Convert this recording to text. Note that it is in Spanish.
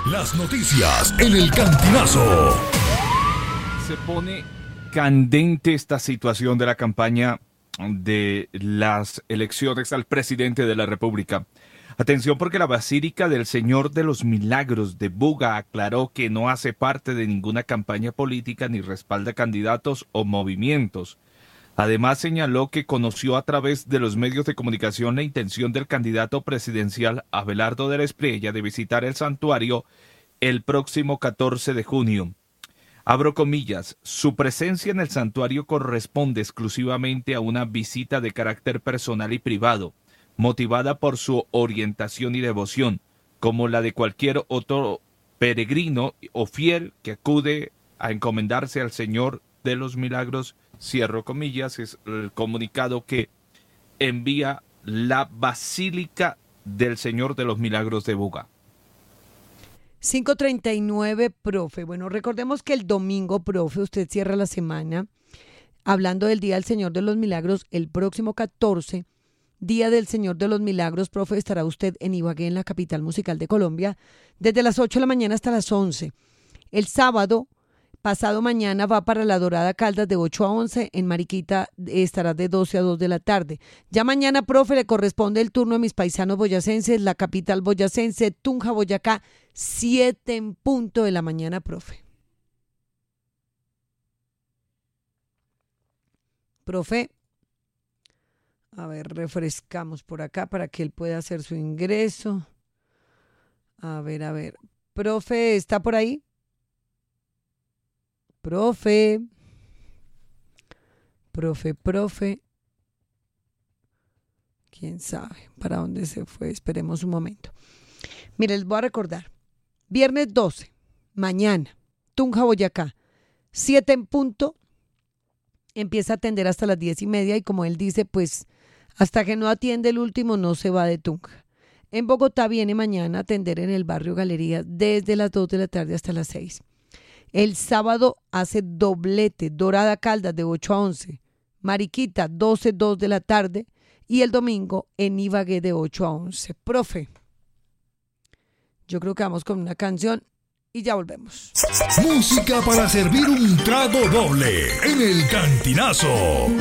Las noticias en el Cantinazo. Se pone candente esta situación de la campaña de las elecciones al presidente de la República. Atención, porque la Basílica del Señor de los Milagros de Buga aclaró que no hace parte de ninguna campaña política ni respalda candidatos o movimientos. Además, señaló que conoció a través de los medios de comunicación la intención del candidato presidencial Abelardo de la Espriella de visitar el santuario el próximo 14 de junio. Abro comillas, su presencia en el santuario corresponde exclusivamente a una visita de carácter personal y privado, motivada por su orientación y devoción, como la de cualquier otro peregrino o fiel que acude a encomendarse al Señor de los Milagros. Cierro comillas, es el comunicado que envía la Basílica del Señor de los Milagros de Buga. 5:39, profe. Bueno, recordemos que el domingo, profe, usted cierra la semana hablando del Día del Señor de los Milagros. El próximo 14, Día del Señor de los Milagros, profe, estará usted en Ibagué, en la capital musical de Colombia, desde las 8 de la mañana hasta las 11. El sábado, pasado mañana, va para La Dorada Caldas de 8 a 11. En Mariquita estará de 12 a 2 de la tarde. Ya mañana, profe, le corresponde el turno a mis paisanos boyacenses, la capital boyacense, Tunja, Boyacá, 7 en punto de la mañana, profe. Profe, a ver, refrescamos por acá para que él pueda hacer su ingreso. A ver. Profe, ¿está por ahí? Profe. ¿Quién sabe para dónde se fue? Esperemos un momento. Mire, les voy a recordar. Viernes 12, mañana, Tunja, Boyacá, 7 en punto. Empieza a atender hasta las 10:30 y como él dice, pues hasta que no atiende el último no se va de Tunja. En Bogotá viene mañana a atender en el barrio Galería desde las 2 de la tarde hasta las 6. El sábado hace doblete, Dorada Caldas de 8 a 11, Mariquita 12, 2 de la tarde y el domingo en Ibagué de 8 a 11. Profe, yo creo que vamos con una canción y ya volvemos. Música para servir un trago doble en el Cantinazo.